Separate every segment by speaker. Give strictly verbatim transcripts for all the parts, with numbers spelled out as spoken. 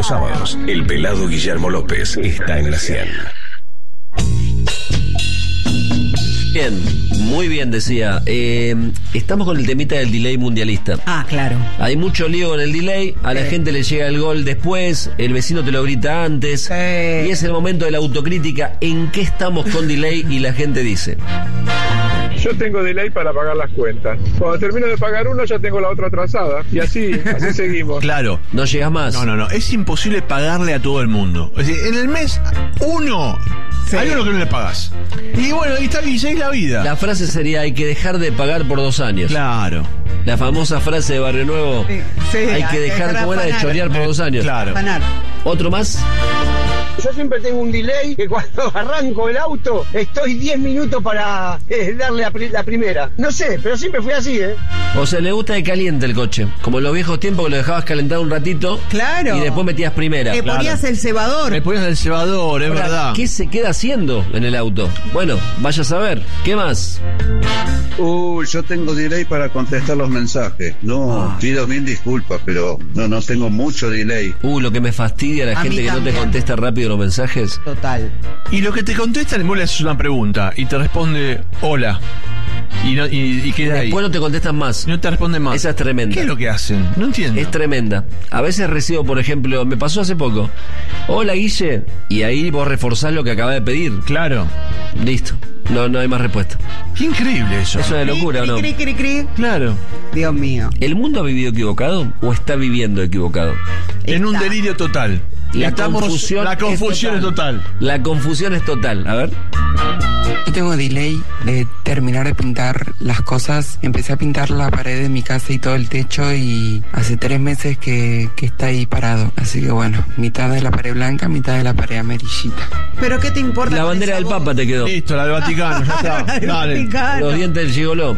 Speaker 1: los sábados, el pelado Guillermo López está en la cien.
Speaker 2: Bien, muy bien, decía. Eh, estamos con el temita del delay mundialista.
Speaker 3: Ah, claro.
Speaker 2: Hay mucho lío con el delay, a la
Speaker 3: Sí.
Speaker 2: gente le llega el gol después, el vecino te lo grita antes,
Speaker 3: Sí.
Speaker 2: y es el momento de la autocrítica. ¿En qué estamos con delay? Y la gente dice:
Speaker 4: Yo tengo delay para pagar las cuentas. Cuando termino de pagar uno ya tengo la otra atrasada. Y así, así seguimos.
Speaker 5: Claro.
Speaker 2: ¿no llegas más?
Speaker 5: No, no, no. Es imposible pagarle a todo el mundo. Es decir, en el mes, uno,
Speaker 3: Sí.
Speaker 5: hay uno que no le pagas. Y bueno, ahí está, y seguís la vida.
Speaker 2: La frase sería: hay que dejar de pagar por dos años.
Speaker 5: Claro.
Speaker 2: La famosa frase de Barrio Nuevo:
Speaker 3: Sí, sí,
Speaker 2: hay que dejar, ¿cómo era? De
Speaker 3: afanar.
Speaker 2: chorear por dos años.
Speaker 5: Claro.
Speaker 3: Afanar.
Speaker 2: ¿Otro más?
Speaker 6: Yo siempre tengo un delay que cuando arranco el auto estoy diez minutos para eh, darle la, pri- la primera. No sé, pero siempre fui así, ¿eh?
Speaker 2: O sea, le gusta que caliente el coche. Como en los viejos tiempos que lo dejabas calentar un ratito.
Speaker 3: Claro.
Speaker 2: Y después metías primera.
Speaker 3: Le
Speaker 2: Claro.
Speaker 3: ponías el cebador.
Speaker 5: Le ponías el cebador, es
Speaker 2: Ahora,
Speaker 5: verdad.
Speaker 2: ¿qué se queda haciendo en el auto? Bueno, vaya a saber. ¿Qué más?
Speaker 7: Uh, yo tengo delay para contestar los mensajes. No,
Speaker 2: Ah.
Speaker 7: pido mil disculpas, pero no, no tengo mucho delay.
Speaker 2: Uh, lo que me fastidia a la
Speaker 3: A
Speaker 2: gente
Speaker 3: mí
Speaker 2: que no
Speaker 3: también.
Speaker 2: te contesta rápido los mensajes.
Speaker 3: Total.
Speaker 5: Y lo que te contestan, vos le haces una pregunta y te responde hola. Y, no, y, y queda ahí.
Speaker 2: Después no te contestan más.
Speaker 5: Y no te responde más.
Speaker 2: Esa es tremenda.
Speaker 5: ¿Qué es lo que hacen? No entiendo.
Speaker 2: Es tremenda. A veces recibo, por ejemplo, me pasó hace poco: hola, Guille. Y ahí vos reforzás lo que acabas de pedir.
Speaker 5: Claro.
Speaker 2: Listo. No, no hay más respuesta.
Speaker 5: Qué increíble eso.
Speaker 2: ¿Es una locura o no?
Speaker 3: Cri, cri, cri, cri.
Speaker 5: Claro.
Speaker 3: Dios mío.
Speaker 2: ¿El mundo ha vivido equivocado o está viviendo equivocado?
Speaker 5: En un
Speaker 3: Está.
Speaker 5: delirio total.
Speaker 2: La
Speaker 5: Estamos,
Speaker 2: confusión
Speaker 5: la confusión
Speaker 2: es
Speaker 5: es total.
Speaker 2: La confusión es total. A ver.
Speaker 8: Yo tengo delay de terminar de pintar las cosas. Empecé a pintar la pared de mi casa y todo el techo y hace tres meses que, que está ahí parado. Así que bueno, mitad de la pared blanca, mitad de la pared amarillita.
Speaker 3: ¿Pero qué te importa?
Speaker 2: La
Speaker 3: con
Speaker 2: bandera
Speaker 3: esa
Speaker 2: del
Speaker 3: voz?
Speaker 2: Papa te quedó.
Speaker 5: Listo, la del Vaticano, ya está.
Speaker 3: La del
Speaker 5: Dale.
Speaker 3: Vaticano.
Speaker 2: Los dientes del gigoló.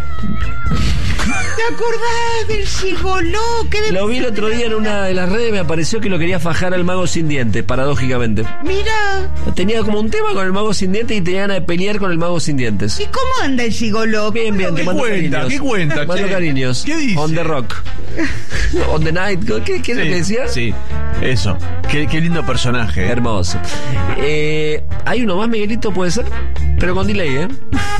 Speaker 3: ¿Te acordás del gigoló? ¿Qué de...
Speaker 2: Lo vi el otro día en una de las redes, me apareció que lo quería fajar al mago sin dientes, paradójicamente.
Speaker 3: Mira.
Speaker 2: Tenía como un tema con el mago sin dientes y tenía ganas de pelear con el mago sin dientes.
Speaker 3: ¿Y cómo anda el gigoló?
Speaker 2: Bien, bien, te
Speaker 5: ¿Qué
Speaker 2: mando
Speaker 5: cuenta?
Speaker 2: cariños.
Speaker 5: ¿Qué cuenta,
Speaker 2: Te mando
Speaker 5: che?
Speaker 2: cariños.
Speaker 5: ¿Qué dice?
Speaker 2: On the rock. On the night. ¿Qué, qué es lo que decía?
Speaker 5: Sí, eso. Qué, qué lindo personaje.
Speaker 2: Hermoso. Eh, ¿Hay uno más, Miguelito? ¿Puede ser? Pero con delay, ¿eh?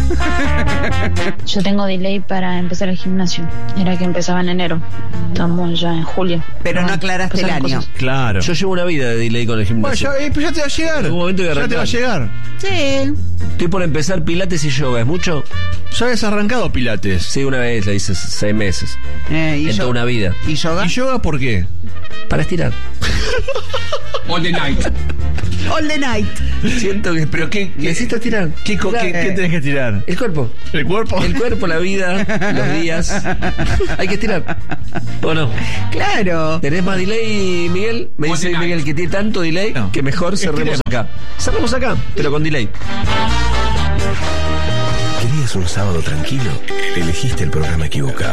Speaker 9: Yo tengo delay para empezar el gimnasio. Era que empezaba en enero. Estamos ya en julio.
Speaker 3: Pero no aclaraste el
Speaker 9: pasaron
Speaker 3: año.
Speaker 9: cosas.
Speaker 5: Claro.
Speaker 2: Yo llevo una vida de delay con el
Speaker 5: Bueno,
Speaker 2: gimnasio.
Speaker 5: ya, eh, pues ya te va a llegar.
Speaker 2: En algún momento voy a
Speaker 5: ya te va a
Speaker 2: arrancar.
Speaker 5: llegar.
Speaker 3: Sí.
Speaker 2: Estoy por empezar pilates y yoga. ¿Es mucho?
Speaker 5: Ya habías arrancado Pilates.
Speaker 2: Sí, una vez, la hice seis meses.
Speaker 3: Eh, ¿y
Speaker 2: En
Speaker 3: yo-
Speaker 2: toda una vida.
Speaker 3: ¿Y yoga?
Speaker 5: ¿Y yoga por qué?
Speaker 2: Para estirar.
Speaker 6: All the night.
Speaker 3: All the night.
Speaker 2: Siento que...
Speaker 5: ¿Pero qué, qué,
Speaker 2: Necesito estirar.
Speaker 5: qué, co- qué- qué tenés que tirar?
Speaker 2: El cuerpo.
Speaker 5: ¿El cuerpo?
Speaker 2: El cuerpo, la vida, los días. Hay que estirar. ¿O no?
Speaker 3: Claro.
Speaker 2: ¿Tenés más delay, Miguel? Me dice Miguel que tiene tanto delay
Speaker 5: No.
Speaker 2: que mejor cerremos acá. Cerremos acá, pero con delay.
Speaker 1: ¿Querías un sábado tranquilo? Elegiste el programa equivocado.